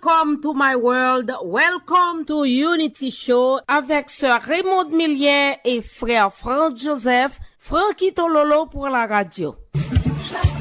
Welcome to my world. Welcome to Unity Show avec sœur Raymond Millien et frère Franck Joseph, Francky Tololo pour la radio.